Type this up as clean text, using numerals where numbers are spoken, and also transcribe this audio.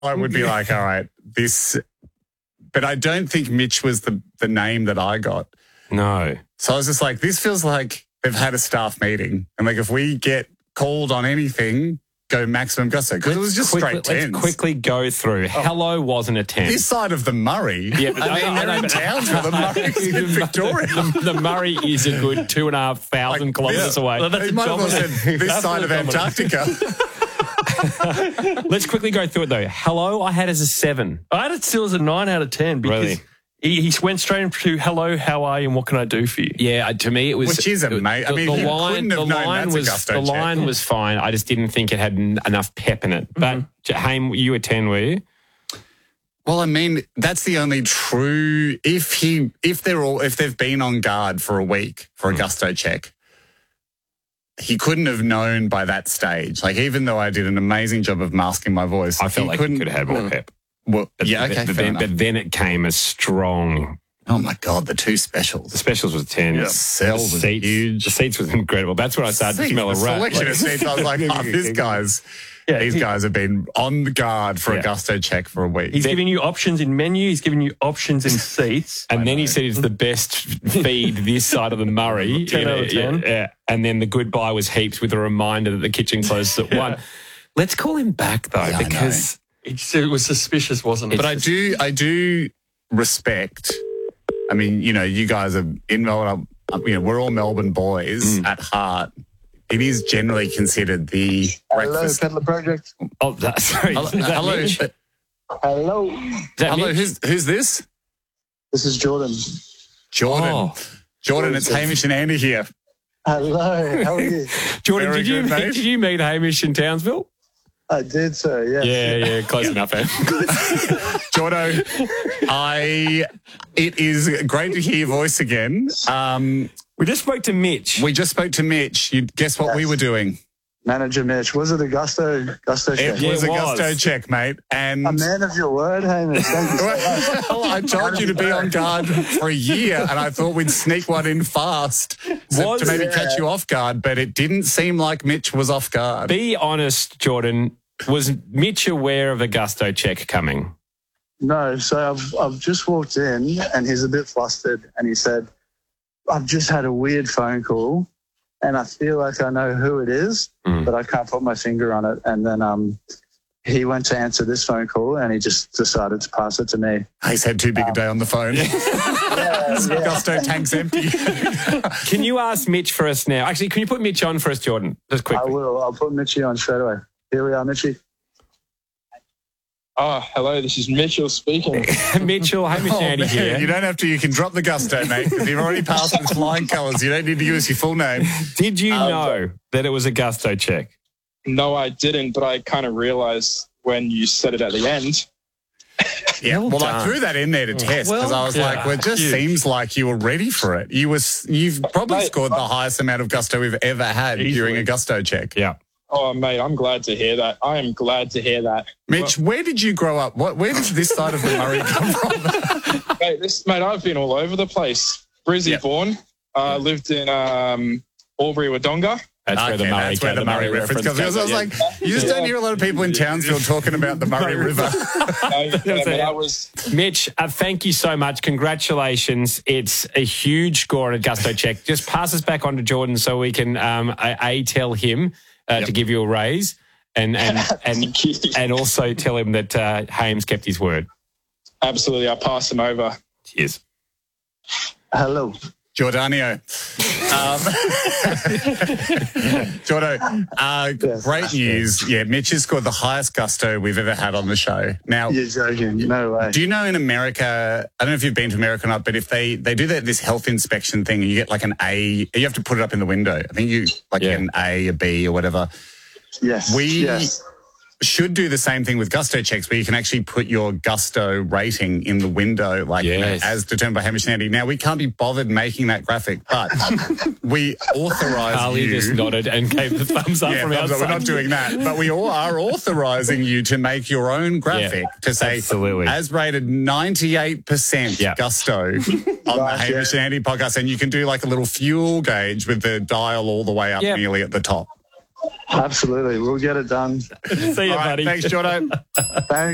I would be like, all right, this. But I don't think Mitch was the name that I got. No. So I was just like, this feels like they've had a staff meeting. And like, if we get called on anything, go maximum gusto. Because it was just straight tens. Let's quickly go through. Hello wasn't a 10. This side of the Murray. Yeah, they're in Townsville. The Murray's in Victoria. The Murray is a good 2,500 kilometres away. They might have well said this side of Antarctica. Let's quickly go through it, though. Hello, I had as a 7. I had it still as a 9 out of 10 because Really? he went straight into hello, how are you, and what can I do for you? Yeah, to me it was... Which is amazing. I mean, you couldn't have known that's a gusto check. The line was fine. I just didn't think it had enough pep in it. But, Haim, you were 10, were you? Well, I mean, that's the only true... If they've been on guard for a week for a gusto check, he couldn't have known by that stage. Like, even though I did an amazing job of masking my voice, I felt like he could have had more pep. Well, yeah, okay, but then it came as strong. Oh, my God, the two specials. The specials was 10. The cell was huge. The seats was incredible. That's when I started to smell a rat. The selection of seats, I was like, oh, these guys have been on the guard for a gusto check for a week. He's giving you options in menu. He's giving you options in seats. And then he said it's the best feed this side of the Murray. 10 out of 10. Yeah. And then the goodbye was heaps with a reminder that the kitchen closes at 1. Let's call him back, though, because... It was suspicious, wasn't it? But I do respect. I mean, you know, you guys are in Melbourne. You know, we're all Melbourne boys at heart. It is generally considered the breakfast. Hello, Peddler Project. Oh, sorry. Hello. Hello. Hello. Who's this? This is Jordan. Jordan. Jordan, it's Hamish and Andy here. Hello. How are you? Jordan, Very good, mate. did you meet Hamish in Townsville? I did, sir. Yes. Yeah, close enough, eh? Jordo, it is great to hear your voice again. We just spoke to Mitch. We just spoke to Mitch. You guess what we were doing? Manager Mitch. Was it a gusto check? It was a gusto check, mate. And a man of your word, Hamish. Thank you so much. Well, I told you to be on guard for a year, and I thought we'd sneak one in fast to maybe catch you off guard, but it didn't seem like Mitch was off guard. Be honest, Jordan. Was Mitch aware of a gusto check coming? No, so I've just walked in and he's a bit flustered and he said, I've just had a weird phone call and I feel like I know who it is, but I can't put my finger on it. And then he went to answer this phone call and he just decided to pass it to me. He's had too big a day on the phone. Gusto tank's empty. Can you ask Mitch for us now? Actually, can you put Mitch on for us, Jordan? Just quickly. I will. I'll put Mitchie on straight away. Here we are, Mitchie. Oh, hello, this is Mitchell speaking. Mitchell, Hamish and Andy here. You don't have to. You can drop the gusto, mate, because you've already passed with flying colours. You don't need to give us your full name. Did you know that it was a gusto check? No, I didn't, but I kind of realised when you said it at the end. Yeah, well, I threw that in there to test because I was like, well, it just seems like you were ready for it. You've probably scored the highest amount of gusto we've ever had during a gusto check. Yeah. Oh, mate, I'm glad to hear that. I am glad to hear that. Mitch, where did you grow up? Where does this side of the Murray come from? Mate, I've been all over the place. Brizzy born. Lived in Albury, Wodonga. That's where the Murray reference comes. Because I was like, you just don't hear a lot of people in Townsville talking about the Murray River. Mitch, thank you so much. Congratulations. It's a huge score on a gusto check. Just pass us back on to Jordan so we can tell him to give you a raise and also tell him that Hames kept his word. Absolutely. I'll pass him over. Cheers. Hello. Jordanio. Jordo, great news. Yeah, Mitch has scored the highest gusto we've ever had on the show. Now, you're joking. No way. Do you know in America, I don't know if you've been to America or not, but if they do this health inspection thing, you get like an A, you have to put it up in the window. I think you get an A, a B or whatever. Yes. We should do the same thing with gusto checks where you can actually put your gusto rating in the window, like as determined by Hamish and Andy. Now, we can't be bothered making that graphic, but we authorise Carly just nodded and gave the thumbs up from outside. We're not doing that, but we all are authorising you to make your own graphic to say, as rated 98% gusto on the Hamish and Andy podcast, and you can do like a little fuel gauge with the dial all the way up nearly at the top. Absolutely. We'll get it done. See you, buddy. Thanks, Jordan. Thanks.